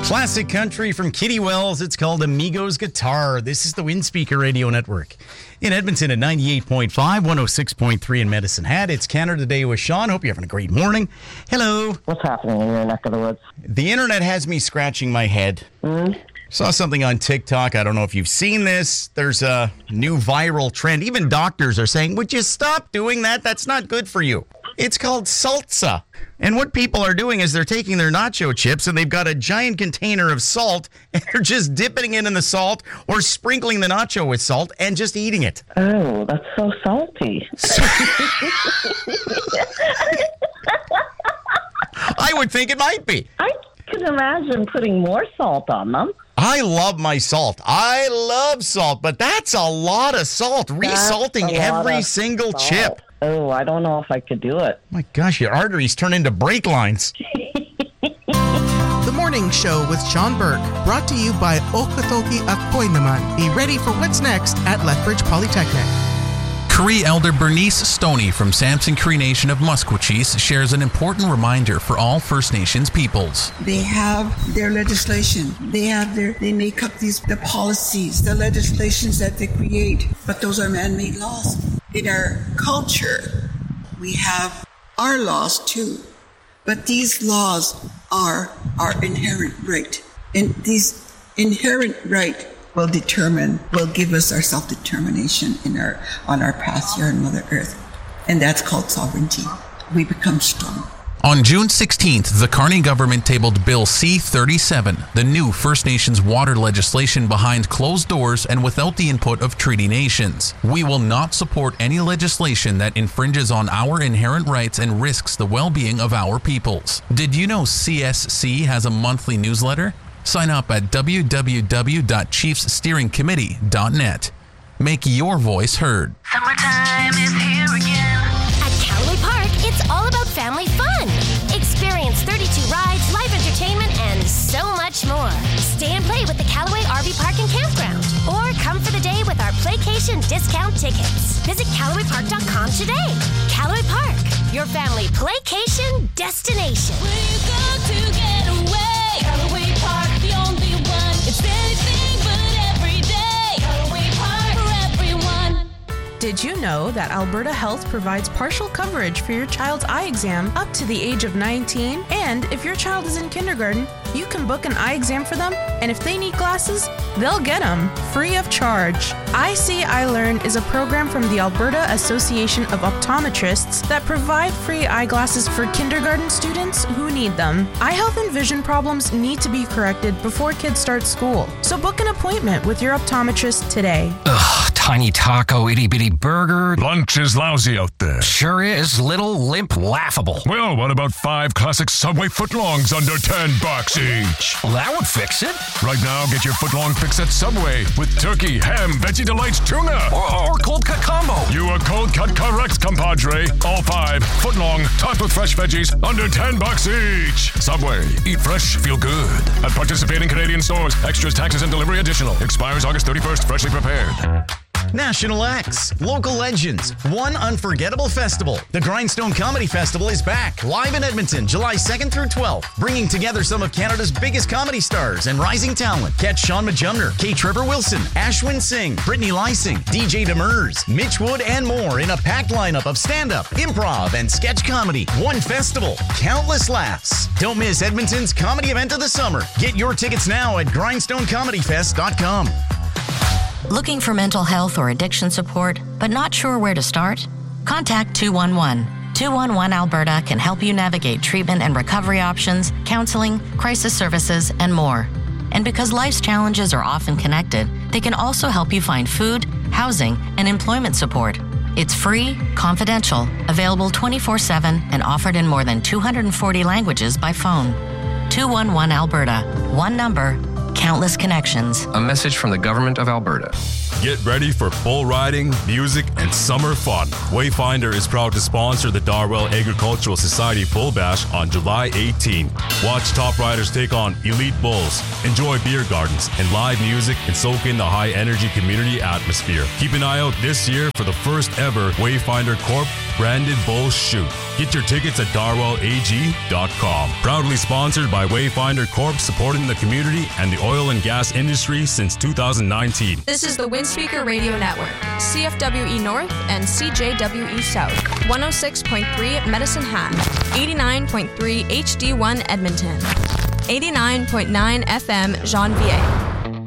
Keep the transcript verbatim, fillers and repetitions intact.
Classic country from Kitty Wells. It's called Amigos Guitar. This is the Windspeaker Radio Network. In Edmonton at ninety-eight point five, one oh six point three in Medicine Hat. It's Canada Day with Sean. Hope you're having a great morning. Hello. What's happening in your neck of the woods? The internet has me scratching my head. Mm. Saw something on TikTok. I don't know if you've seen this. There's a new viral trend. Even doctors are saying, would you stop doing that? That's not good for you. It's called salsa. And what people are doing is they're taking their nacho chips and they've got a giant container of salt and they're just dipping it in the salt or sprinkling the nacho with salt and just eating it. Oh, that's so salty. I would think it might be. I could imagine putting more salt on them. I love my salt. I love salt, but that's a lot of salt. Resalting every single salt. chip. Oh, I don't know if I could do it. My gosh, your arteries turn into brake lines. The Morning Show with Sean Burke, brought to you by Okotoki Akoy Naman. Be ready for what's next at Lethbridge Polytechnic. Cree Elder Bernice Stoney from Samson Cree Nation of Musqueam shares an important reminder for all First Nations peoples. They have their legislation. They have their, they make up these, the policies, the legislations that they create, but those are man-made laws. In our culture, we have our laws too, but these laws are our inherent right. And these inherent right will determine, will give us our self-determination in our on our path here on Mother Earth. And that's called sovereignty. We become strong. On June sixteenth, the Carney government tabled Bill C thirty-seven, the new First Nations water legislation behind closed doors and without the input of treaty nations. We will not support any legislation that infringes on our inherent rights and risks the well-being of our peoples. Did you know C S C has a monthly newsletter? Sign up at w w w dot chiefs steering committee dot net. Make your voice heard. Summertime is here again. At Callaway Park, it's all about family fun. Experience thirty-two rides, live entertainment, and so much more. Stay and play with the Callaway R V Park and Campground. Or come for the day with our Playcation discount tickets. Visit Callaway Park dot com today. Callaway Park, your family playcation destination. We've got to get away. Callaway Park, the only one. It's anything but every day. Callaway Park for everyone. Did you know that Alberta Health provides partial coverage for your child's eye exam up to the age of nineteen? And if your child is in kindergarten, you can book an eye exam for them, and if they need glasses, they'll get them free of charge. I See, I Learn is a program from the Alberta Association of Optometrists that provide free eyeglasses for kindergarten students who need them. Eye health and vision problems need to be corrected before kids start school, so book an appointment with your optometrist today. Ugh, tiny taco, itty-bitty burger. Lunch is lousy out there. Sure is. Little, limp, laughable. Well, what about five classic Subway footlongs under ten bucks each? Well, that would fix it. Right now, get your footlong fix at Subway with turkey, ham, veggie delights, tuna. Or, or cold cut combo. You are cold cut correct, compadre. All five, footlong, topped with fresh veggies, under ten bucks each. Subway. Eat fresh, feel good. At participating Canadian stores. Extras, taxes, and delivery additional. Expires August thirty-first. Freshly prepared. National X, local legends, one unforgettable festival. The Grindstone Comedy Festival is back, live in Edmonton, July second through twelfth, bringing together some of Canada's biggest comedy stars and rising talent. Catch Sean Majumner, K. Trevor Wilson, Ashwin Singh, Brittany Lysing, D J Demers, Mitch Wood, and more in a packed lineup of stand-up, improv, and sketch comedy. One festival, countless laughs. Don't miss Edmonton's comedy event of the summer. Get your tickets now at grindstone comedy fest dot com. Looking for mental health or addiction support, but not sure where to start? Contact two one one. two one one Alberta can help you navigate treatment and recovery options, counseling, crisis services, and more. And because life's challenges are often connected, they can also help you find food, housing, and employment support. It's free, confidential, available twenty-four seven, and offered in more than two hundred forty languages by phone. two one one Alberta. One number, countless connections. A message from the Government of Alberta. Get ready for bull riding, music, and summer fun. Wayfinder is proud to sponsor the Darwell Agricultural Society Bull Bash on July eighteenth. Watch top riders take on elite bulls, enjoy beer gardens and live music, and soak in the high-energy community atmosphere. Keep an eye out this year for the first ever Wayfinder Corp branded bull shoot. Get your tickets at darwell a g dot com. Proudly sponsored by Wayfinder Corp, supporting the community and the oil and gas industry since two thousand nineteen. This is the Windspeaker Radio Network, C F W E North and C J W E South, one oh six point three Medicine Hat, eighty-nine point three H D one Edmonton, eighty-nine point nine F M Jean Vier.